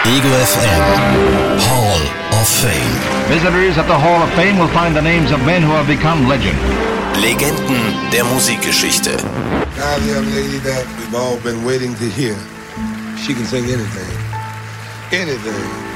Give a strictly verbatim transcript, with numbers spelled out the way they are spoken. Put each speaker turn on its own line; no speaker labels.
Ego F M Hall of Fame.
Visitors at the Hall of Fame will find the names of men who have become legend.
Legenden der Musikgeschichte.
Now the young lady that we've all been waiting to hear. She can sing anything. Anything.